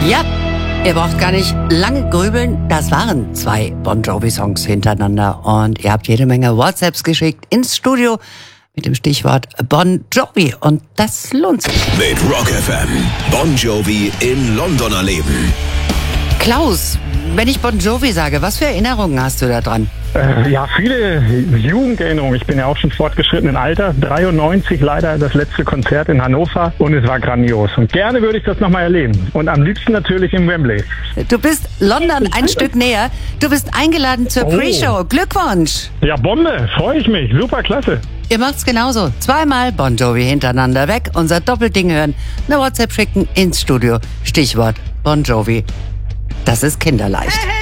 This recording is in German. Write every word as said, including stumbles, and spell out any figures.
Ja, ihr braucht gar nicht lange grübeln. Das waren zwei Bon Jovi-Songs hintereinander. Und ihr habt jede Menge WhatsApps geschickt ins Studio mit dem Stichwort Bon Jovi. Und das lohnt sich. Mit Rock F M. Bon Jovi im Londoner Leben. Klaus, wenn ich Bon Jovi sage, was für Erinnerungen hast du da dran? Äh, ja, viele Jugenderinnerungen. Ich bin ja auch schon fortgeschrittenen Alter. dreiundneunzig leider das letzte Konzert in Hannover und es war grandios. Und gerne würde ich das nochmal erleben. Und am liebsten natürlich im Wembley. Du bist London ein Stück näher. Du bist eingeladen zur Oh. Pre-Show. Glückwunsch! Ja, Bombe. Freue ich mich. Super klasse. Ihr macht's genauso. Zweimal Bon Jovi hintereinander weg. Unser Doppelding hören. Eine WhatsApp schicken ins Studio. Stichwort Bon Jovi. Das ist kinderleicht.